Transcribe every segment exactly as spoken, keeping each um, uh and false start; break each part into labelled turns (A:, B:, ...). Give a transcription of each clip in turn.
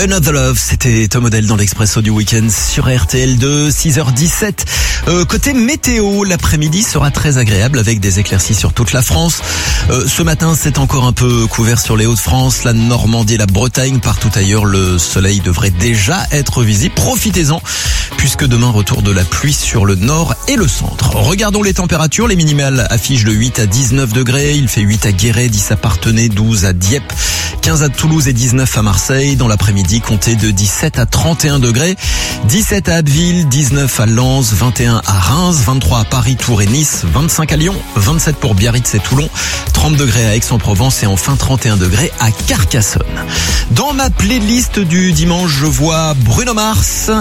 A: Another Love, c'était Tom Odell dans l'Expresso du week-end sur R T L deux, six heures dix-sept. Euh, côté météo, l'après-midi sera très agréable avec des éclaircies sur toute la France. Euh, ce matin, c'est encore un peu couvert sur les Hauts-de-France, la Normandie et la Bretagne. Partout ailleurs, le soleil devrait déjà être visible. Profitez-en, puisque demain, retour de la pluie sur le nord et le centre. Regardons les températures. Les minimales affichent de huit à dix-neuf degrés. Il fait huit à Guéret, dix à Parthenay, douze à Dieppe, quinze à Toulouse et dix-neuf à Marseille. Dans l'après-midi, comptez de dix-sept à trente et un degrés. dix-sept à Abbeville, dix-neuf à Lens, vingt et un à Reims, vingt-trois à Paris, Tours et Nice, vingt-cinq à Lyon, vingt-sept pour Biarritz et Toulon, trente degrés à Aix-en-Provence et enfin trente et un degrés à Carcassonne. Dans ma playlist du dimanche, je vois Bruno Mars.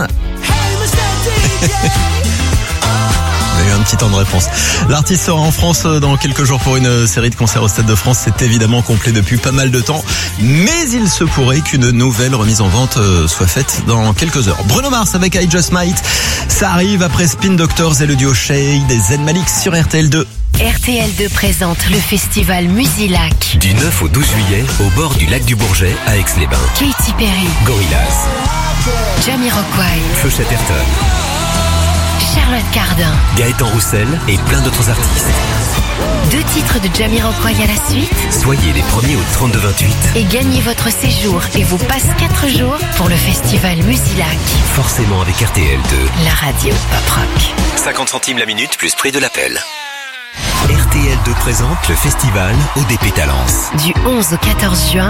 A: Il y a eu un petit temps de réponse. L'artiste sera en France dans quelques jours pour une série de concerts au Stade de France. C'est évidemment complet depuis pas mal de temps, mais il se pourrait qu'une nouvelle remise en vente soit faite dans quelques heures. Bruno Mars avec I Just Might, ça arrive après Spin Doctors et le duo Shade et Zen Malik sur R T L deux.
B: R T L deux présente le festival Musilac.
C: Du neuf au douze juillet, au bord du lac du Bourget, à Aix-les-Bains.
B: Katy Perry,
C: Gorillaz,
B: Jamiroquai,
C: Feu Chatterton,
B: Charlotte Cardin,
C: Gaëtan Roussel et plein d'autres artistes.
B: Deux titres de Jamiroquai à la suite.
C: Soyez les premiers au trente-deux vingt-huit.
B: Et gagnez votre séjour et vous passe quatre jours pour le festival Musilac.
C: Forcément avec R T L deux.
B: La radio pop rock.
C: cinquante centimes la minute plus prix de l'appel. R T L deux présente le festival O D P Talence.
B: Du onze au quatorze juin,